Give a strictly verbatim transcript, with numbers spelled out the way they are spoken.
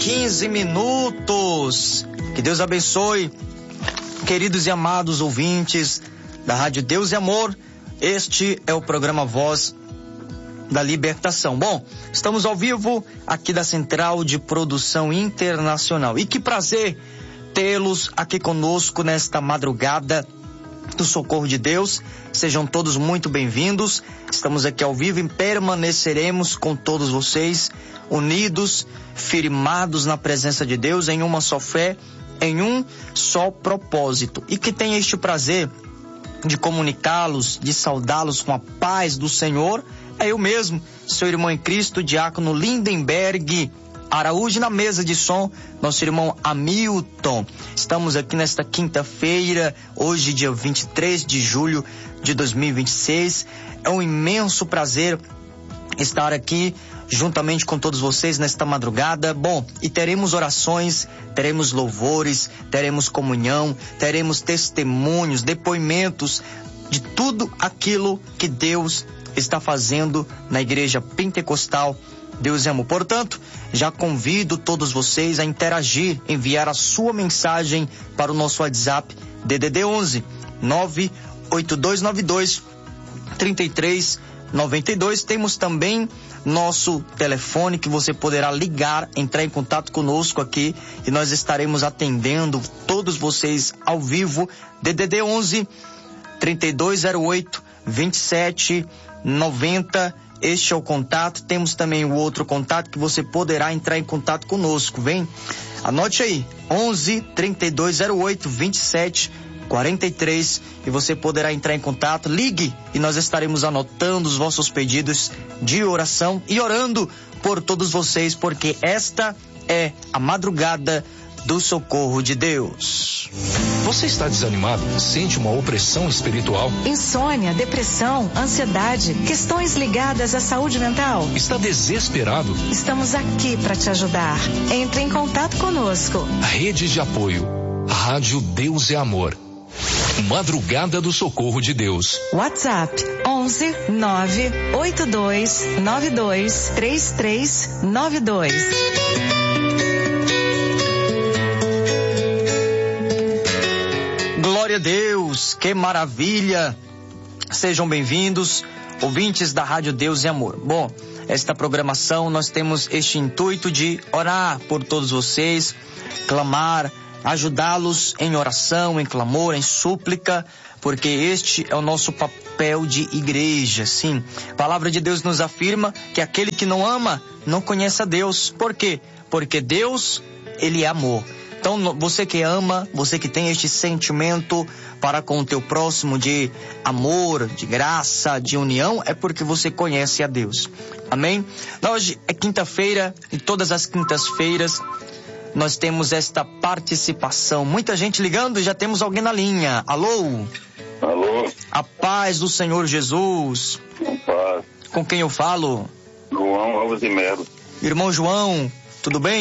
quinze minutos. Que Deus abençoe, queridos e amados ouvintes da Rádio Deus e Amor. Este é o programa Voz da Libertação. Bom, estamos ao vivo aqui da Central de Produção Internacional. E que prazer tê-los aqui conosco nesta madrugada do Socorro de Deus. Sejam todos muito bem-vindos. Estamos aqui ao vivo e permaneceremos com todos vocês, unidos, firmados na presença de Deus, em uma só fé, em um só propósito. E que tenha este prazer de comunicá-los, de saudá-los com a paz do Senhor, é eu mesmo, seu irmão em Cristo, diácono Lindenberg Araújo, na mesa de som, nosso irmão Hamilton. Estamos aqui nesta quinta-feira, hoje dia vinte e três de julho de dois mil e vinte e seis. É um imenso prazer estar aqui juntamente com todos vocês nesta madrugada. Bom, e teremos orações, teremos louvores, teremos comunhão, teremos testemunhos, depoimentos de tudo aquilo que Deus está fazendo na Igreja Pentecostal Deus e Amor. Portanto, já convido todos vocês a interagir, enviar a sua mensagem para o nosso WhatsApp D D D onze nove oito dois nove dois três três nove dois. Temos também nosso telefone que você poderá ligar, entrar em contato conosco aqui e nós estaremos atendendo todos vocês ao vivo. D D D onze trinta e dois zero oito vinte e sete noventa. Este é o contato. Temos também o outro contato que você poderá entrar em contato conosco. Vem, anote aí, onze trinta e dois zero oito vinte e sete quarenta e três, e você poderá entrar em contato. Ligue e nós estaremos anotando os vossos pedidos de oração e orando por todos vocês, porque esta é a madrugada do Socorro de Deus. Você está desanimado? Sente uma opressão espiritual? Insônia, depressão, ansiedade, questões ligadas à saúde mental? Está desesperado? Estamos aqui para te ajudar. Entre em contato conosco. Rede de apoio. Rádio Deus é Amor. Madrugada do Socorro de Deus. WhatsApp onze nove oito dois nove dois três três nove dois. Glória a Deus, que maravilha! Sejam bem-vindos, ouvintes da Rádio Deus e Amor. Bom, esta programação nós temos este intuito de orar por todos vocês, clamar, ajudá-los em oração, em clamor, em súplica, porque este é o nosso papel de igreja, sim. A palavra de Deus nos afirma que aquele que não ama não conhece a Deus. Por quê? Porque Deus, Ele é amor. Então, você que ama, você que tem este sentimento para com o teu próximo de amor, de graça, de união, é porque você conhece a Deus. Amém? Hoje é quinta-feira e todas as quintas-feiras nós temos esta participação. Muita gente ligando e já temos alguém na linha. Alô? Alô? A paz do Senhor Jesus. Com paz. Com quem eu falo? João Alves de Melo. Irmão João, tudo bem?